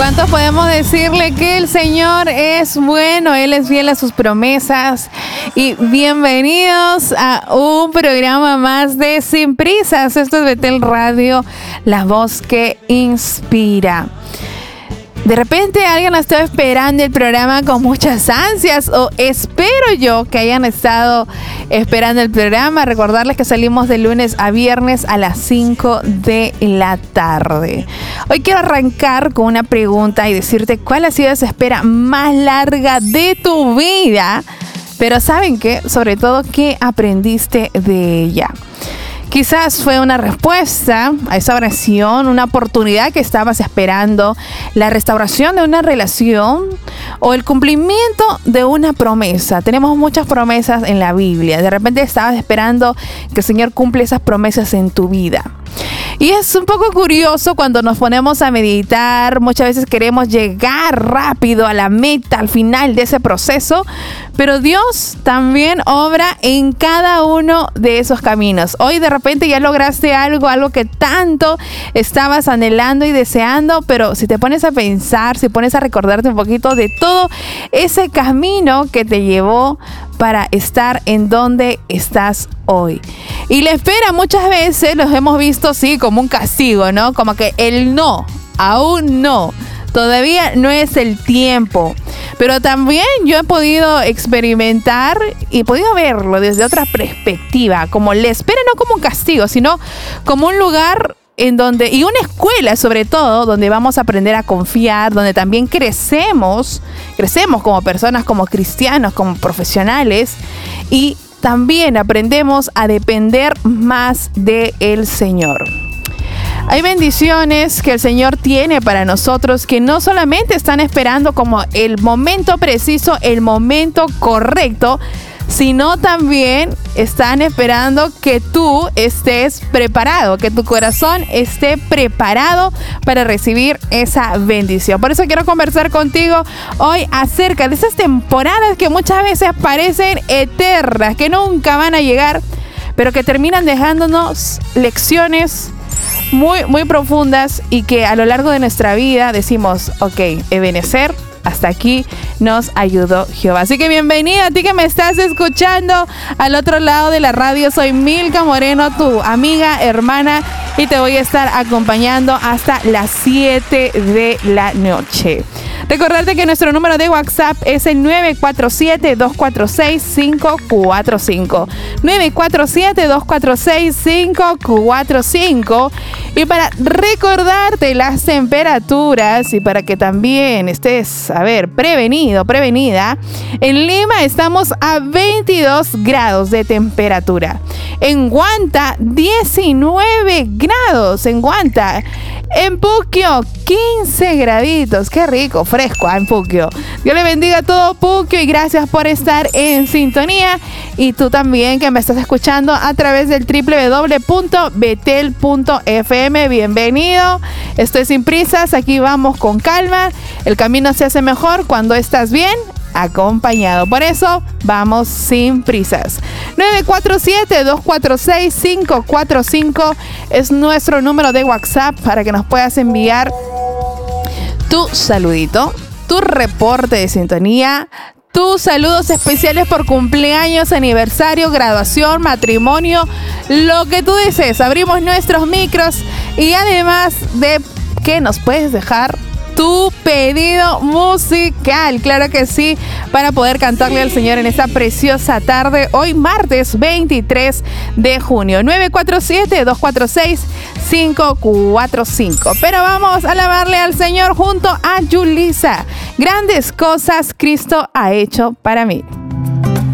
¿Cuántos podemos decirle que el Señor es bueno? Él es fiel a sus promesas. Y bienvenidos a un programa más de Sin Prisas. Esto es Betel Radio, la voz que inspira. De repente alguien ha estado esperando el programa con muchas ansias, o espero yo que hayan estado esperando el programa. Recordarles que salimos de lunes a viernes a las 5 de la tarde. Hoy quiero arrancar con una pregunta y decirte cuál ha sido esa espera más larga de tu vida. Pero ¿saben qué? Sobre todo, ¿qué aprendiste de ella? Quizás fue una respuesta a esa oración, una oportunidad que estabas esperando, la restauración de una relación o el cumplimiento de una promesa. Tenemos muchas promesas en la Biblia. De repente estabas esperando que el Señor cumpla esas promesas en tu vida. Y es un poco curioso cuando nos ponemos a meditar. Muchas veces queremos llegar rápido a la meta, al final de ese proceso, pero Dios también obra en cada uno de esos caminos. Hoy de repente ya lograste algo que tanto estabas anhelando y deseando, pero si te pones a pensar, si pones a recordarte un poquito de todo ese camino que te llevó para estar en donde estás hoy. Y la espera muchas veces los hemos visto, sí, como un castigo, ¿no? Como que el no, aún no, todavía no es el tiempo. Pero también yo he podido experimentar y podido verlo desde otra perspectiva, como la espera no como un castigo, sino como un lugar en donde, y una escuela sobre todo, donde vamos a aprender a confiar, donde también crecemos como personas, como cristianos, como profesionales, y también aprendemos a depender más del Señor. Hay bendiciones que el Señor tiene para nosotros que no solamente están esperando como el momento preciso, el momento correcto, sino también están esperando que tú estés preparado, que tu corazón esté preparado para recibir esa bendición. Por eso quiero conversar contigo hoy acerca de esas temporadas que muchas veces parecen eternas, que nunca van a llegar, pero que terminan dejándonos lecciones muy, muy profundas y que a lo largo de nuestra vida decimos, ok, Ebenezer, hasta aquí nos ayudó Jehová. Así que bienvenida a ti que me estás escuchando al otro lado de la radio. Soy Milka Moreno, tu amiga, hermana, y te voy a estar acompañando hasta las 7 de la noche. Recordarte que nuestro número de WhatsApp es el 947-246-545. 947-246-545. Y para recordarte las temperaturas y para que también estés, prevenida, en Lima estamos a 22 grados de temperatura. En Huanta, 19 grados. En Huanta. En Puquio, 15 graditos. Qué rico, fresco en Puquio. Dios le bendiga a todo Puquio y gracias por estar en sintonía. Y tú también que me estás escuchando a través del www.betel.fm. Bienvenido. Estoy Sin Prisas. Aquí vamos con calma. El camino se hace mejor cuando estás bien acompañado. Por eso vamos sin prisas. 947-246-545 es nuestro número de WhatsApp para que nos puedas enviar tu saludito, tu reporte de sintonía, tus saludos especiales por cumpleaños, aniversario, graduación, matrimonio, lo que tú desees. Abrimos nuestros micros y además de que nos puedes dejar tu pedido musical, claro que sí, para poder cantarle al Señor en esta preciosa tarde, hoy martes 23 de junio, 947-246-545. Pero vamos a alabarle al Señor junto a Yulisa. Grandes cosas Cristo ha hecho para mí.